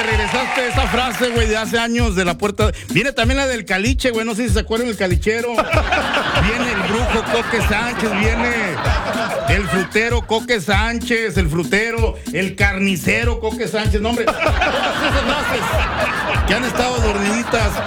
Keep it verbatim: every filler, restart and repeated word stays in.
regresaste esa frase, güey, de hace años de la puerta. Viene también la del caliche, güey, no sé si se acuerdan del calichero. Viene el brujo Coque Sánchez, viene el frutero Coque Sánchez, el frutero, el carnicero Coque Sánchez. No, hombre, todas esas frases que han estado dormiditas